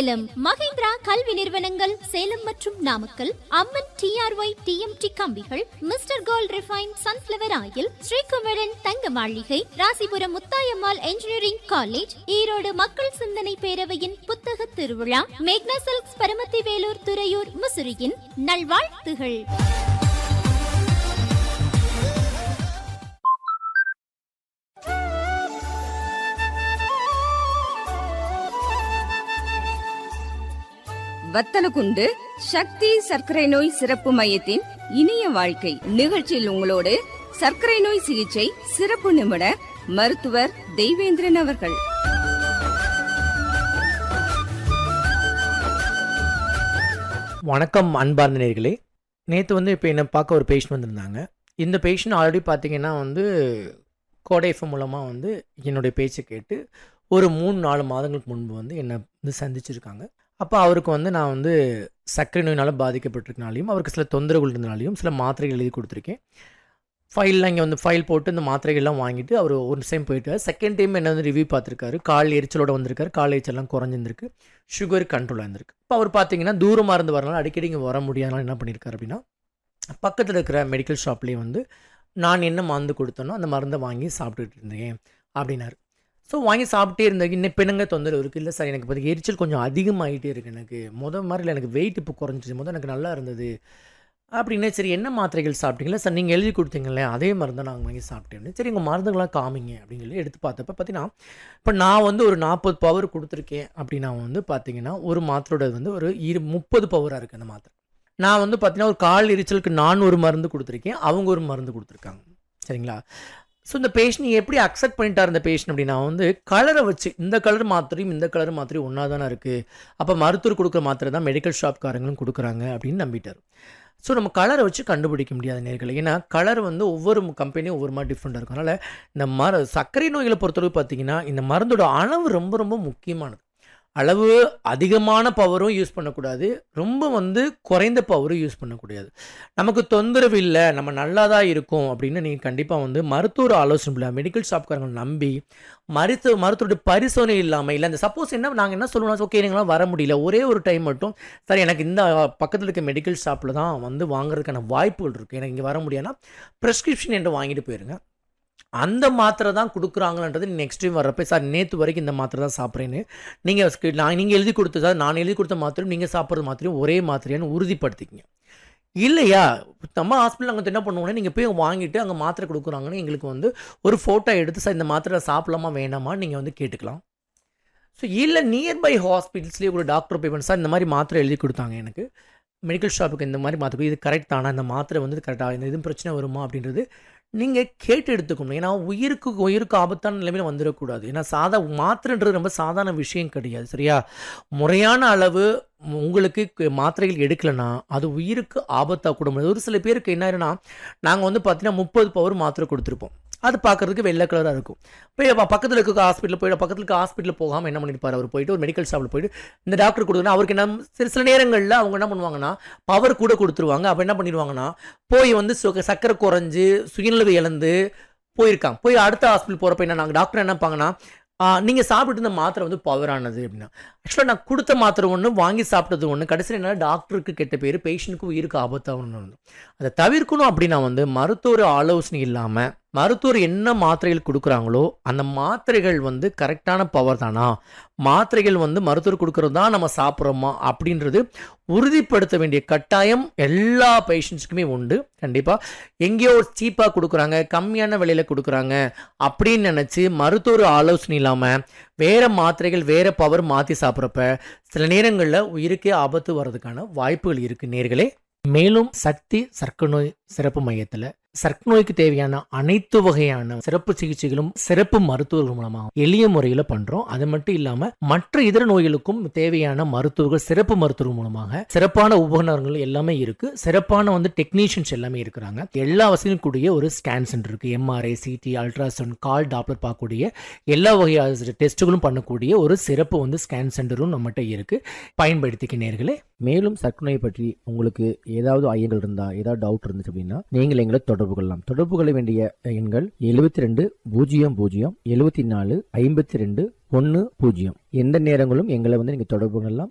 சேலம். மகேந்திரா கல்வி நிறுவனங்கள் சேலம் மற்றும் நாமக்கல். அம்மன் டிஆர்ஒய் டிஎம்டி கம்பிகள், mister gold refine sunflower oil, Sri Kumaran தங்க மாளிகை, ராசிபுரம் முத்தாயம்மாள் என்ஜினியரிங் காலேஜ், ஈரோடு மக்கள் சிந்தனை பேரவையின் புத்தக திருவிழா, மேக்னா சில்க்ஸ் பரமத்தி வேலூர் துறையூர் முசிறியின் நல்வாழ்த்துகள். வத்தலகுண்டு சக்தி சர்க்கரை நோய் சிறப்பு மையத்தின் இனிய வாழ்க்கை நிகழ்ச்சியில் உங்களோடு சர்க்கரை நோய் சிகிச்சை சிறப்பு நிபுணர் மருத்துவர் தெய்வேந்திரன் அவர்கள். வணக்கம் அன்பார்ந்த நேயர்களே. நேற்று இப்போ என்னை பார்க்க ஒரு பேஷண்ட் வந்திருந்தாங்க. இந்த பேஷண்ட் ஆல்ரெடி பார்த்தீங்கன்னா கோடை எஃப்எம் மூலமாக என்னுடைய பேச்சை கேட்டு ஒரு 3-4 மாதங்களுக்கு முன்பு என்னை சந்திச்சிருக்காங்க. அப்போ அவருக்கு நான் சர்க்கரை நோயினால் பாதிக்கப்பட்டிருக்கனாலையும் அவருக்கு சில தொந்தரவுகள் இருந்தனாலையும் சில மாத்திரைகள் எழுதி கொடுத்துருக்கேன். ஃபைல்லாம் இங்கே ஃபைல் போட்டு இந்த மாத்திரைகள்லாம் வாங்கிட்டு அவர் ஒரு டைம் போயிட்டு செகண்ட் டைம் என்ன ரிவ்யூ பார்த்துருக்காரு. கால் எரிச்சலோடு வந்திருக்காரு. கால் எரிச்சல்லாம் குறைஞ்சிருந்திருக்கு. சுகர் கண்ட்ரோலாக இருந்திருக்கு. இப்போ அவர் பார்த்தீங்கன்னா தூரமாக இருந்து வரனால அடிக்கடி இங்கே வர முடியாதனால என்ன பண்ணியிருக்காரு அப்படின்னா, பக்கத்தில் இருக்கிற மெடிக்கல் ஷாப்லேயே நான் என்ன மருந்து கொடுத்தனோ அந்த மருந்தை வாங்கி சாப்பிட்டுட்டு இருந்தேன் அப்படின்னாரு. ஸோ வாங்கி சாப்பிட்டே இருந்தாங்க. இன்னும் பெண்ணுங்க தொந்தரவு இருக்குது. இல்லை சார், எனக்கு பார்த்திங்க எரிச்சல் கொஞ்சம் அதிகமாகிட்டே இருக்குது. எனக்கு மாதிரி இல்லை, எனக்கு வெயிட் இப்போ குறைஞ்சிச்சு. எனக்கு நல்லா இருந்தது அப்படின்னு. சரி, என்ன மாத்திரைகள் சாப்பிட்டீங்களா சார்? நீங்கள் எழுதி கொடுத்தீங்களே அதே மருந்தை நாங்கள் வாங்கி சாப்பிட்டேன். சரி, உங்கள் மருந்துகளாம் காமிங்க அப்படின்னு சொல்லி எடுத்து பார்த்தப்ப பார்த்தீங்கன்னா, இப்போ நான் ஒரு 40 பவர் கொடுத்துருக்கேன் அப்படின்னா பார்த்தீங்கன்னா ஒரு மாத்திரோட ஒரு 30 பவராக இருக்குது அந்த மாத்திரை. நான் பார்த்தீங்கன்னா ஒரு கால் எரிச்சலுக்கு நான் ஒரு மருந்து கொடுத்துருக்கேன், அவங்க ஒரு மருந்து கொடுத்துருக்காங்க. சரிங்களா? ஸோ இந்த பேஷண்ட் எப்படி அக்செப்ட் பண்ணிட்டார் இந்த பேஷண்ட் அப்படின்னா, கலரை வச்சு இந்த கலர் மாத்திரையும் இந்த கலர் மாத்திரையும் ஒன்றா தானே இருக்குது, அப்போ மருத்துவர் கொடுக்குற மாத்திரை தான் மெடிக்கல் ஷாப்காரங்களும் கொடுக்குறாங்க அப்படின்னு நம்பிட்டார். ஸோ நம்ம கலரை வச்சு கண்டுபிடிக்க முடியாத நேர்களை. ஏன்னா கலர் ஒவ்வொரு கம்பெனியும் ஒவ்வொரு மாதிரி டிஃப்ரெண்ட்டாக இருக்கும். அதனால் இந்த சர்க்கரை நோய்களை பொறுத்தளவு பார்த்திங்கன்னா இந்த மருந்தோட அளவு ரொம்ப ரொம்ப முக்கியமானது. அளவு அதிகமான பவரும் யூஸ் பண்ணக்கூடாது, ரொம்ப குறைந்த பவரும் யூஸ் பண்ணக்கூடாது. நமக்கு தொந்தரவு இல்லை, நம்ம நல்லா தான் இருக்கும் அப்படின்னு நீங்கள் கண்டிப்பாக மருத்துவர் ஆலோசனை இல்லை மெடிக்கல் ஷாப்காரங்களை நம்பி மருத்துவருடைய பரிசோதனை இல்லாமல் இல்லை. அந்த சப்போஸ் நாங்கள் என்ன சொல்லுவோம், ஓகே நீங்களாம் வர முடியல, ஒரே ஒரு டைம் மட்டும் சார் எனக்கு இந்த பக்கத்தில் இருக்க மெடிக்கல் ஷாப்பில் தான் வாங்குறதுக்கான வாய்ப்புகள் இருக்குது, எனக்கு இங்கே வர முடியாதுன்னா ப்ரெஸ்கிரிப்ஷன் என்று வாங்கிட்டு போயிருங்க. அந்த மாத்திரை தான் கொடுக்குறாங்கன்றது நெக்ஸ்ட் டைம் வர்றப்ப, சார் நேற்று வரைக்கும் இந்த மாத்திரை தான் சாப்பிட்றேன்னு நீங்கள் எழுதி கொடுத்து சார் நான் எழுதி கொடுத்த மாத்திரையும் நீங்கள் சாப்பிட்றது மாத்திரையும் ஒரே மாத்திரையான்னு உறுதிப்படுத்திக்கிங்க. இல்லையா, நம்ம ஹாஸ்பிட்டல் அங்கே என்ன பண்ணுவோன்னா, நீங்கள் போய் வாங்கிட்டு அங்கே மாத்திரை கொடுக்குறாங்கன்னு எங்களுக்கு ஒரு ஃபோட்டோ எடுத்து சார் இந்த மாத்திரை சாப்பிடலாமா வேணாமா நீங்கள் கேட்டுக்கலாம். ஸோ இல்லை நியர்பை ஹாஸ்பிட்டல்ஸ்லேயே ஒரு டாக்டர் போய் பண்ண, சார் இந்த மாதிரி மாத்திரை எழுதி கொடுத்தாங்க எனக்கு மெடிக்கல் ஷாப்புக்கு, இந்த மாதிரி மாத்திரை இது கரெக்ட் தானா, இந்த மாத்திரை கரெக்டாக இந்த எதுவும் பிரச்சனை வருமா அப்படின்றது நீங்கள் கேட்டு எடுத்துக்கணும். ஏன்னா உயிருக்கு ஆபத்தான நிலைமையில் வந்துடக்கூடாது. ஏன்னா மாத்திரைன்றது ரொம்ப சாதாரண விஷயம் கிடையாது. சரியா? முறையான அளவு உங்களுக்கு மாத்திரைகள் எடுக்கலைன்னா அது உயிருக்கு ஆபத்தாக கூட முடியாது. ஒரு சில பேருக்கு என்ன ஆயிருன்னா, நாங்கள் பார்த்தீங்கன்னா 30 பவர் மாத்திரை கொடுத்துருப்போம், அது பார்க்குறதுக்கு வெள்ளை கலராக இருக்கும். போய் பக்கத்தில் இருக்க ஹாஸ்பிட்டலில் போகாமல் என்ன பண்ணியிருப்பார், அவர் போயிட்டு ஒரு மெடிக்கல் ஷாப்பில் போயிட்டு இந்த டாக்டர் கொடுக்குன்னா அவருக்கு என்ன சில நேரங்களில் அவங்க என்ன பண்ணுவாங்கன்னா பவர் கூட கொடுத்துருவாங்க. அப்போ என்ன பண்ணிடுவாங்கன்னா போய் சக்கரை குறைஞ்சி சுயநிலை இழந்து போயிருக்காங்க. போய் அடுத்த ஹாஸ்பிட்டல் போகிறப்ப என்ன நாங்கள் டாக்டர் என்ன பாங்கன்னா, நீங்கள் சாப்பிட்டு இந்த மாத்திரை பவரானது அப்படின்னா, ஆக்சுவலாக நான் கொடுத்த மாத்திரை ஒன்று வாங்கி சாப்பிட்டது ஒன்று, கடைசியில் என்ன டாக்டருக்கு கெட்ட பேர், பேஷண்ட்டுக்கு உயிருக்கு ஆபத்தாக ஒன்று. அதை தவிர்க்கணும் அப்படின்னா மருத்துவர் ஆலோசனை இல்லாமல் மருத்துவர் என்ன மாத்திரைகள் கொடுக்குறாங்களோ அந்த மாத்திரைகள் கரெக்டான பவர் தானா, மாத்திரைகள் மருத்துவர் கொடுக்கறது தான் நம்ம சாப்பிட்றோமா அப்படின்றது உறுதிப்படுத்த வேண்டிய கட்டாயம் எல்லா பேஷண்ட்ஸுக்குமே உண்டு. கண்டிப்பாக எங்கேயோ சீப்பாக கொடுக்குறாங்க, கம்மியான விலையில் கொடுக்குறாங்க அப்படின்னு நினச்சி மருத்துவர் ஆலோசனை இல்லாமல் வேறு மாத்திரைகள் வேறு பவர் மாற்றி சாப்பிட்றப்ப சில நேரங்களில் உயிருக்கே ஆபத்து வர்றதுக்கான வாய்ப்புகள் இருக்குது நேர்களே. மேலும் சக்தி சர்க்கரை நோய் சிறப்பு மையத்தில் சர்க்கரை நோய்க்கு தேவையான அனைத்து வகையான சிறப்பு சிகிச்சைகளும் சிறப்பு மருத்துவர்கள் மூலமாக எளிய முறையில் பண்றோம். அது மட்டும் இல்லாம மற்ற இதர நோய்களுக்கும் தேவையான மருத்துவர்கள் சிறப்பு மருத்துவர்கள் மூலமாக சிறப்பான உபகரணங்கள் எல்லாமே இருக்கு. சிறப்பான டெக்னீஷியன்ஸ் எல்லாமே இருக்கிறாங்க. எல்லா வசதியும் கூடிய ஒரு ஸ்கேன் சென்டர் இருக்கு. எம்ஆர்ஐ, சிடி, அல்ட்ராசவுண்ட், கால் டாப்லர் பார்க்கக்கூடிய எல்லா வகையான டெஸ்ட்டுகளும் பண்ணக்கூடிய ஒரு சிறப்பு ஸ்கேன் சென்டரும் நம்மகிட்ட இருக்கு. பயன்படுத்திக்க நேயர்களே. மேலும் சர்க்கரை நோய் பற்றி உங்களுக்கு ஏதாவது ஐயங்கள் இருந்தா, ஏதாவது டவுட் இருந்துச்சு அப்படின்னா நீங்கள் எங்களை தொடர்பு கொள்ளலாம். தொடர்பு கொள்ள வேண்டிய எண்கள் 72 00 74 52 10. எந்த நேரங்களும் எங்களை நீங்க தொடர்பு கொள்ளலாம்.